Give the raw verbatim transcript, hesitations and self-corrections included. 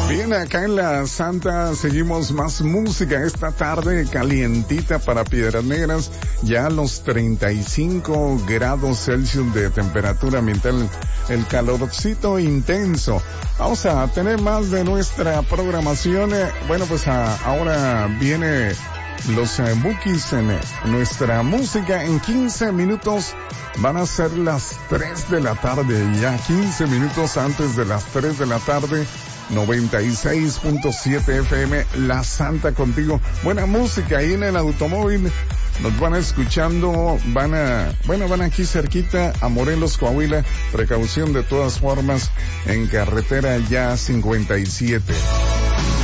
Bien, acá en la Santa seguimos más música esta tarde calientita para Piedras Negras, ya a los treinta y cinco grados Celsius de temperatura ambiental, el calorcito intenso. Vamos a tener más de nuestra programación. Bueno, pues a, ahora viene los eh, Bukis en eh, nuestra música. En quince minutos van a ser las tres de la tarde, ya quince minutos antes de las tres de la tarde. noventa y seis punto siete F M, La Santa contigo. Buena música ahí en el automóvil. Nos van escuchando, van a, bueno, van aquí cerquita a Morelos, Coahuila. Precaución de todas formas en carretera ya cincuenta y siete.